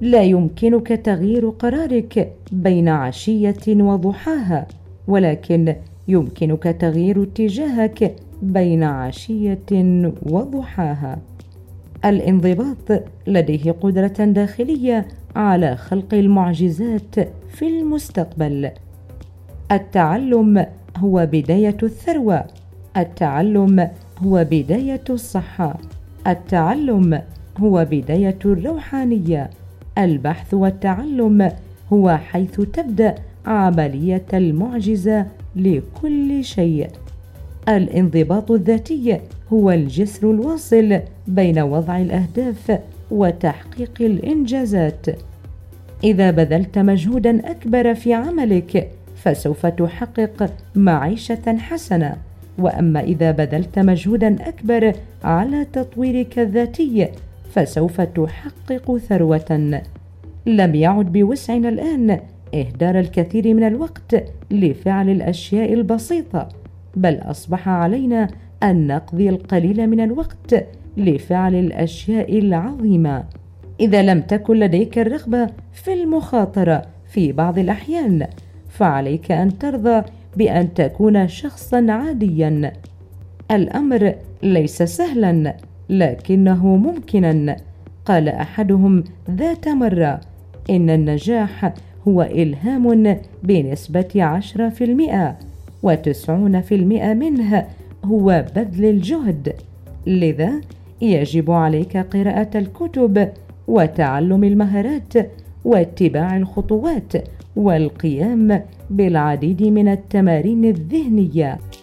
لا يمكنك تغيير قرارك بين عشية وضحاها، ولكن يمكنك تغيير اتجاهك بين عشية وضحاها. الانضباط لديه قدرة داخلية على خلق المعجزات في المستقبل. التعلم هو بداية الثروة، التعلم هو بداية الصحة، التعلم هو بداية الروحانية. البحث والتعلم هو حيث تبدأ عملية المعجزة لكل شيء. الانضباط الذاتي هو الجسر الواصل بين وضع الأهداف وتحقيق الإنجازات. إذا بذلت مجهوداً أكبر في عملك فسوف تحقق معيشة حسنة، وأما إذا بذلت مجهوداً أكبر على تطويرك الذاتي فسوف تحقق ثروة. لم يعد بوسعنا الآن إهدار الكثير من الوقت لفعل الأشياء البسيطة، بل أصبح علينا أن نقضي القليل من الوقت لفعل الأشياء العظيمة. إذا لم تكن لديك الرغبة في المخاطرة في بعض الأحيان، فعليك أن ترضى بأن تكون شخصاً عادياً. الأمر ليس سهلاً لكنه ممكناً. قال أحدهم ذات مرة: إن النجاح هو إلهام بنسبة 10%، و90% منه هو بذل الجهد. لذا يجب عليك قراءة الكتب وتعلم المهارات واتباع الخطوات والقيام بالعديد من التمارين الذهنية.